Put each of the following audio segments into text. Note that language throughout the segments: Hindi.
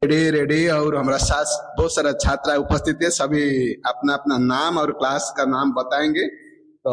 रेडी रेडी और हमारा साथ बहुत सारा छात्रा उपस्थित है। सभी अपना अपना नाम और क्लास का नाम बताएंगे। तो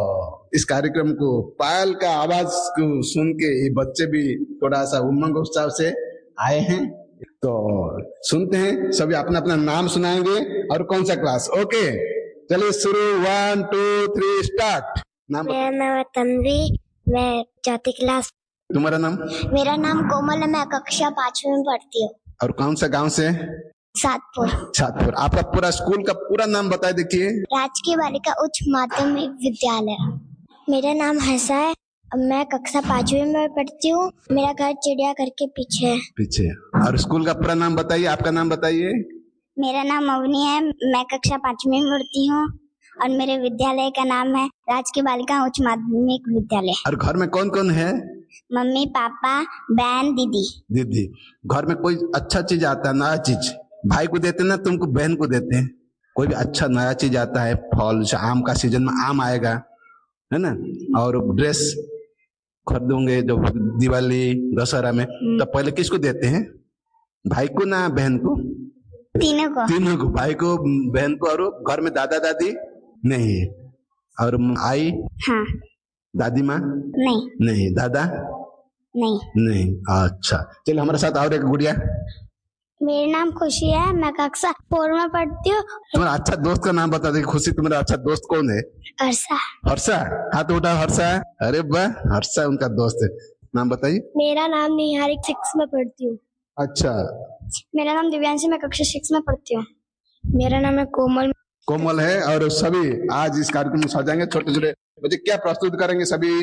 इस कार्यक्रम को पायल का आवाज को सुन के ये बच्चे भी थोड़ा सा उमंग उत्साह से आए हैं। तो सुनते हैं, सभी अपना अपना नाम सुनाएंगे और कौन सा क्लास। ओके चलिए शुरू, 1 2 3 स्टार्ट। मेरा नाम है तन्वी, मैं चौथी क्लास। तुम्हारा नाम? मेरा नाम कोमल है, मैं कक्षा 5वीं में पढ़ती हूँ। और कौन सा गांव से? सातपुर। सातपुर। आपका पूरा स्कूल का पूरा नाम बता देखिए। राजकीय बालिका उच्च माध्यमिक विद्यालय। मेरा नाम हर्षा है, मैं कक्षा 5वीं में पढ़ती हूँ। मेरा घर चिड़ियाघर के पीछे है। पीछे। और स्कूल का पूरा नाम बताइए, आपका नाम बताइए। मेरा नाम अवनी है, मैं कक्षा 5वीं में पढ़ती हूँ और मेरे विद्यालय का नाम है राजकीय बालिका उच्च माध्यमिक विद्यालय। और घर में कौन कौन है? मम्मी, पापा, बहन, दीदी। दीदी। घर में कोई अच्छा चीज आता है, नया चीज भाई को देते ना, तुमको बहन को देते हैं? कोई भी अच्छा नया चीज आता है, फल, आम का सीजन में आम आएगा है ना, और ड्रेस खरीदोगे जो दिवाली दशहरा में, तो पहले किसको देते हैं? भाई को ना बहन को? तीनों को। तीनों को, भाई को, बहन को। और घर में दादा दादी नहीं है? और आई? हाँ। दादी माँ नहीं। नहीं। दादा नहीं। नहीं। अच्छा चलिए हमारे साथ और एक गुड़िया। मेरा नाम खुशी है, मैं कक्षा 4 में पढ़ती हूँ। तुम्हारा अच्छा दोस्त का नाम बता दे। खुशी, तुम्हारा अच्छा दोस्त कौन है? हर्षा। हर्षा, हाथ उठा। हर्षा, अरे वाह, हर्षा उनका दोस्त है। नाम बताइए। मेरा नाम निहारिक 6 में पढ़ती हूँ। अच्छा। मेरा नाम दिव्यांशी, मैं कक्षा 6 में पढ़ती हूँ। मेरा नाम है कोमल। कोमल है। और सभी आज इस कार्यक्रम में सजाएंगे। छोटे छोटे बच्चे क्या प्रस्तुत करेंगे सभी?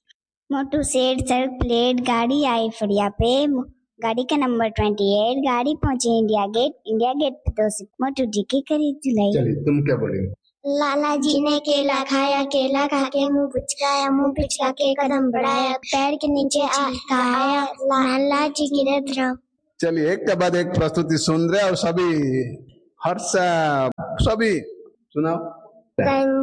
मोटू सेठ सर प्लेट, गाड़ी आई फड़िया पे, गाड़ी का नंबर 28, गाड़ी पहुंची इंडिया गेट पे 2 सीट, मोटू जी की करी धुलाई। चलिए तुम क्या बोलेंगे? लाला जी ने केला खाया, केला खा के मुंह पिचकाया, मुंह पिचका के कदम बढ़ाया, पैर के नीचे आया, लाला जी की रथ। चलिए एक के बाद एक प्रस्तुति सुन रहे और सभी हर्षा, सभी सुनाओ।